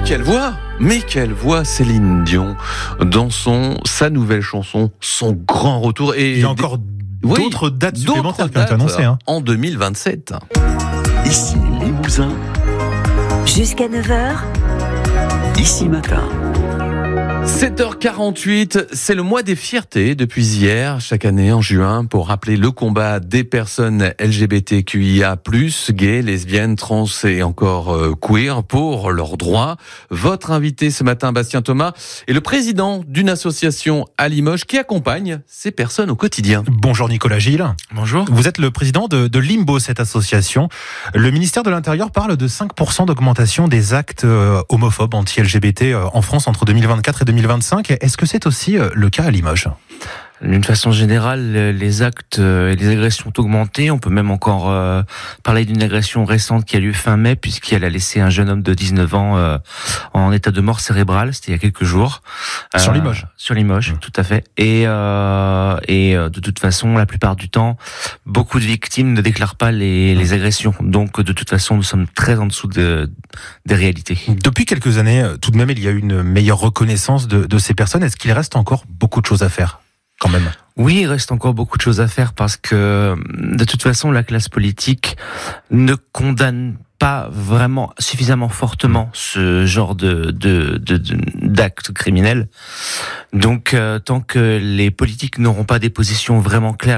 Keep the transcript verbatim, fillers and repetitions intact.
quelle voix! Mais quelle voix, Céline Dion, dans son, sa nouvelle chanson, son grand retour. Et il y a encore oui, d'autres dates supplémentaires d'autres qui ont été annoncées. Hein. En deux mille vingt-sept. Ici Limousin. Jusqu'à neuf heures. Ici Matin. sept heures quarante-huit, c'est le mois des fiertés depuis hier, chaque année en juin, pour rappeler le combat des personnes L G B T Q I A plus, gays, lesbiennes, trans et encore euh, queer, pour leurs droits. Votre invité ce matin, Bastien Thomas, est le président d'une association à Limoges qui accompagne ces personnes au quotidien. Bonjour Nicolas Gilles. Bonjour. Vous êtes le président de, de Limbo, cette association. Le ministère de l'Intérieur parle de cinq pour cent d'augmentation des actes euh, homophobes anti-L G B T euh, en France entre deux mille vingt-quatre et deux mille vingt-cinq. Est-ce que c'est aussi le cas à Limoges ? D'une façon générale, les actes et les agressions ont augmenté. On peut même encore euh, parler d'une agression récente qui a lieu fin mai, puisqu'elle a laissé un jeune homme de dix-neuf ans euh, en état de mort cérébrale. C'était il y a quelques jours. Sur euh, Limoges. Sur Limoges, mmh. tout à fait. Et, euh, et de toute façon, la plupart du temps, beaucoup de victimes ne déclarent pas les, les agressions. Donc, de toute façon, nous sommes très en dessous de, des réalités. Depuis quelques années, tout de même, il y a une meilleure reconnaissance de, de ces personnes. Est-ce qu'il reste encore beaucoup de choses à faire ? Quand même. Oui, il reste encore beaucoup de choses à faire parce que, de toute façon, la classe politique ne condamne pas vraiment suffisamment fortement ce genre de, de, de, de d'actes criminels. Donc, euh, tant que les politiques n'auront pas des positions vraiment claires